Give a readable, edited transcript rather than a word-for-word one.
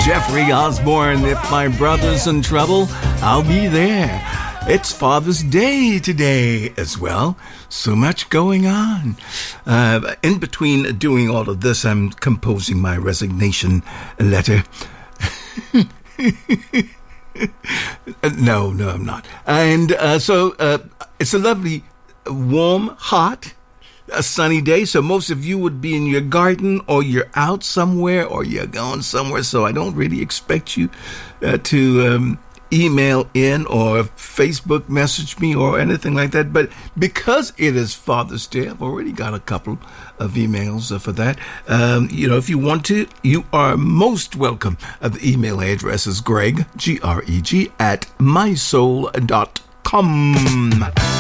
Jeffrey Osborne. If my brother's in trouble, I'll be there. It's Father's Day today as well. So much going on. In between doing all of this, I'm composing my resignation letter. No, I'm not. And so it's a lovely, warm, hot, a sunny day. So most of you would be in your garden, or you're out somewhere, or you're going somewhere. So I don't really expect you to email in or Facebook message me or anything like that. But because it is Father's Day, I've already got a couple of emails for that. If you want to, you are most welcome. The email address is Greg, Greg, @mysoul.com.